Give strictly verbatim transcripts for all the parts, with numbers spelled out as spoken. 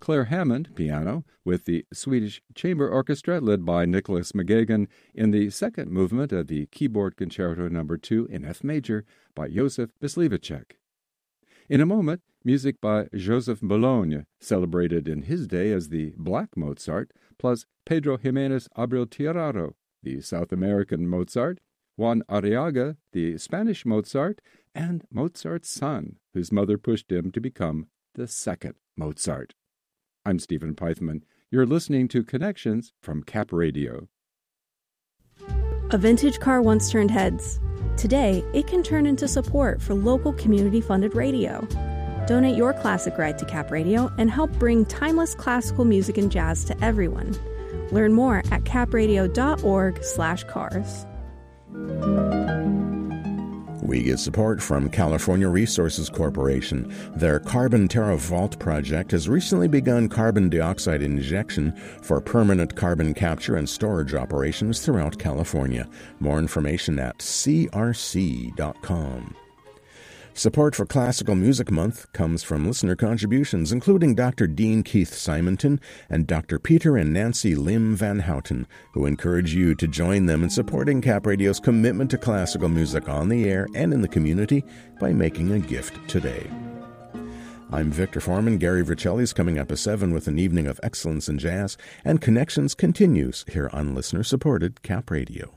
Claire Hammond, piano, with the Swedish Chamber Orchestra led by Nicholas McGagan in the second movement of the Keyboard Concerto Number two in F major by Joseph Myslivacek. In a moment, music by Joseph Bologna, celebrated in his day as the Black Mozart, plus Pedro Jimenez Abril Tirado, the South American Mozart, Juan Arriaga, the Spanish Mozart, and Mozart's son, whose mother pushed him to become the second Mozart. I'm Stephen Peithman. You're listening to Connections from Cap Radio. A vintage car once turned heads. Today, it can turn into support for local community-funded radio. Donate your classic ride to Cap Radio and help bring timeless classical music and jazz to everyone. Learn more at capradio.org slash cars. We get support from California Resources Corporation. Their Carbon Terra Vault project has recently begun carbon dioxide injection for permanent carbon capture and storage operations throughout California. More information at c r c dot com. Support for Classical Music Month comes from listener contributions, including Doctor Dean Keith Simonton and Doctor Peter and Nancy Lim Van Houten, who encourage you to join them in supporting Cap Radio's commitment to classical music on the air and in the community by making a gift today. I'm Victor Foreman. Gary Vercelli is coming up at seven with an evening of excellence in jazz, and Connections continues here on listener-supported Cap Radio.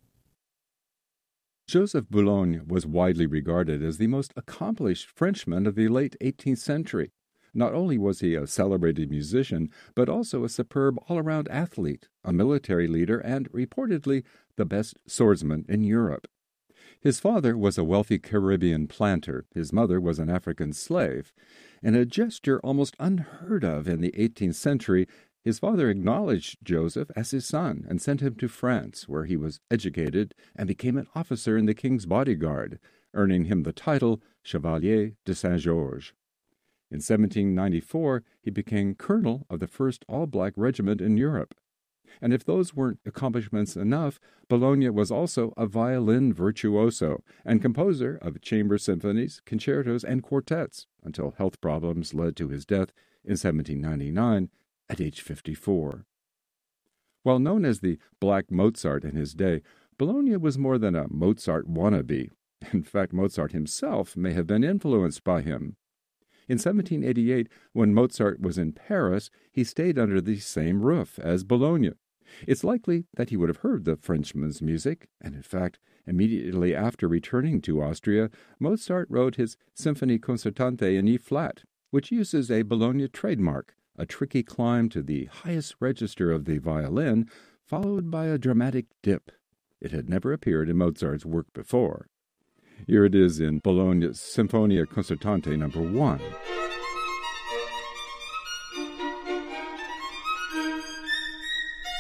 Joseph Boulogne was widely regarded as the most accomplished Frenchman of the late eighteenth century. Not only was he a celebrated musician, but also a superb all-around athlete, a military leader, and reportedly the best swordsman in Europe. His father was a wealthy Caribbean planter. His mother was an African slave. In a gesture almost unheard of in the eighteenth century, his father acknowledged Joseph as his son and sent him to France, where he was educated and became an officer in the king's bodyguard, earning him the title Chevalier de Saint-Georges. In seventeen ninety-four, he became colonel of the first all-black regiment in Europe. And if those weren't accomplishments enough, Bologna was also a violin virtuoso and composer of chamber symphonies, concertos, and quartets, until health problems led to his death in seventeen ninety-nine, at age fifty-four. While known as the Black Mozart in his day, Bologna was more than a Mozart wannabe. In fact, Mozart himself may have been influenced by him. In seventeen eighty-eight, when Mozart was in Paris, he stayed under the same roof as Bologna. It's likely that he would have heard the Frenchman's music, and in fact, immediately after returning to Austria, Mozart wrote his Symphonie Concertante in E-flat, which uses a Bologna trademark, a tricky climb to the highest register of the violin, followed by a dramatic dip. It had never appeared in Mozart's work before. Here it is in Bologna's Sinfonia Concertante number one.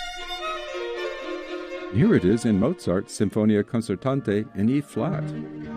Here it is in Mozart's Sinfonia Concertante in E-flat.